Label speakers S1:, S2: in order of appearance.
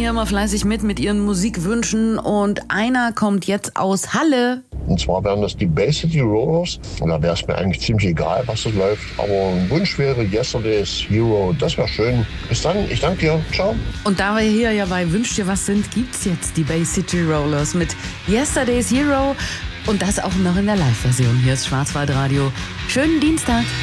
S1: hier immer fleißig mit ihren Musikwünschen und einer kommt jetzt aus Halle.
S2: Und zwar wären das die Bay City Rollers. Und da wäre es mir eigentlich ziemlich egal, was das läuft. Aber ein Wunsch wäre Yesterday's Hero. Das wäre schön. Bis dann, ich danke dir. Ciao.
S1: Und da wir hier ja bei Wünsch dir was sind, gibt's jetzt die Bay City Rollers mit Yesterday's Hero. Und das auch noch in der Live-Version. Hier ist Schwarzwaldradio. Schönen Dienstag.